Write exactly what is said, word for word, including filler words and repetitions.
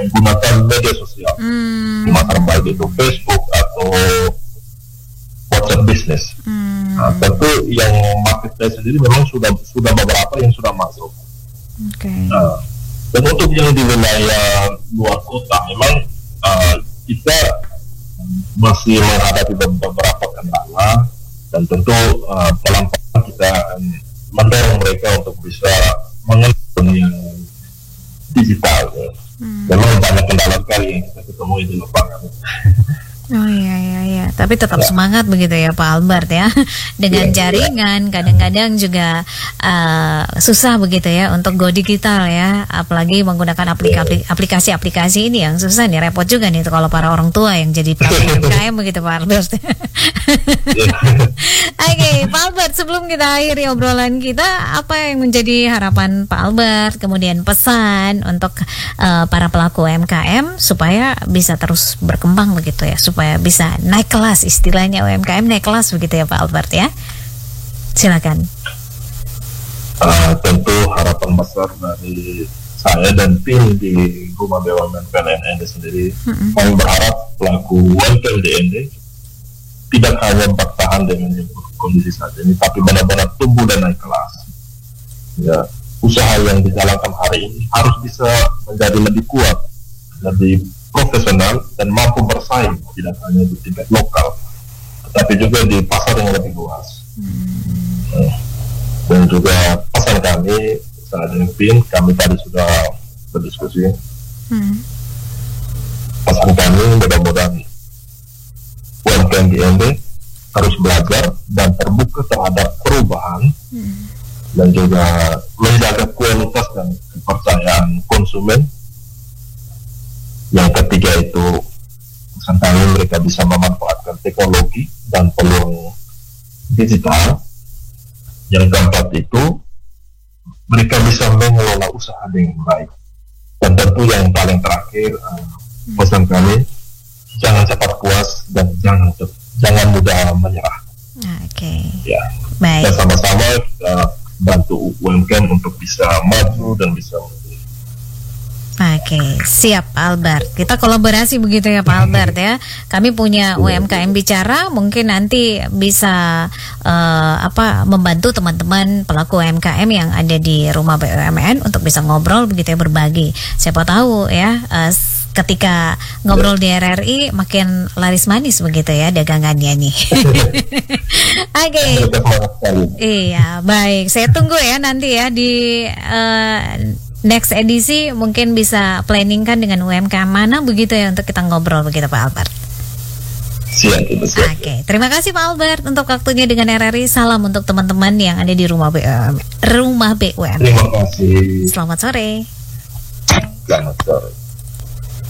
menggunakan media sosial, Hmm. maka baik itu Facebook atau WhatsApp Business. Hmm. Nah, tentu yang marketplace sendiri memang sudah sudah beberapa yang sudah masuk. Oke. Nah, dan untuk yang di wilayah luar kota, memang uh, kita masih menghadapi beberapa kendala, dan tentu uh, pelan-pelan kita akan mendorong mereka untuk bisa mengenal dunia digital. Ya. Hmm. Memang banyak kendala sekali yang kita ketemui di lapangan. Oh iya iya iya, tapi tetap Ya. semangat begitu ya Pak Albert ya. Dengan Ya, jaringan kadang-kadang juga uh, susah begitu ya untuk go digital ya, apalagi menggunakan aplikasi aplikasi-aplikasi ini yang susah nih, repot juga nih tuh kalau para orang tua yang jadi pelaku U M K M begitu Pak Albert. Ya. Oke, Pak Albert, sebelum kita akhiri obrolan kita, apa yang menjadi harapan Pak Albert, kemudian pesan untuk uh, para pelaku U M K M supaya bisa terus berkembang begitu ya, supaya bisa naik kelas, istilahnya U M K M naik kelas begitu ya Pak Albert ya. Silakan. Uh, tentu harapan besar dari saya dan tim di Rumah B U M N P L N D sendiri, Mm-mm. kami berharap pelaku U M P L D N D tidak hanya bertahan dengan kondisi saat ini, tapi benar-benar tumbuh dan naik kelas. Ya, usaha yang dijalankan hari ini harus bisa menjadi lebih kuat, lebih profesional, dan mampu bersaing tidak hanya di tingkat lokal, tetapi juga di pasar yang lebih luas. Hmm. Dan juga pesan kami saat ini, Pin, kami tadi sudah berdiskusi. Hmm. Pesan kami mudah-mudahan U M K M D N D harus belajar dan terbuka terhadap perubahan, hmm. dan juga menjaga kualitas dan kepercayaan konsumen. Yang ketiga itu, pesan kami mereka bisa memanfaatkan teknologi dan peluang digital. Yang keempat itu, mereka bisa mengelola usaha dengan baik. Dan tentu yang paling terakhir, uh, pesan kami, jangan cepat puas dan jangan jangan mudah menyerah. Oke. Okay. Ya. Baik. Dan sama-sama kita bantu U M K M untuk bisa maju dan bisa. Oke, siap Albert. Kita kolaborasi begitu ya Pak Albert ya. Kami punya U M K M Bicara, mungkin nanti bisa uh, apa membantu teman-teman pelaku U M K M yang ada di Rumah B U M N untuk bisa ngobrol begitu ya, berbagi. Siapa tahu ya, uh, ketika ngobrol di R R I makin laris manis begitu ya dagangannya nih. Oke. Iya, baik. Saya tunggu ya nanti ya di uh, next edisi, mungkin bisa planning kan dengan U M K M mana begitu ya untuk kita ngobrol begitu Pak Albert. Siap, siap. Oke, terima kasih Pak Albert untuk waktunya dengan R R I. Salam untuk teman-teman yang ada di Rumah B U M N. Rumah B U M N. Terima kasih. Selamat sore. Selamat sore.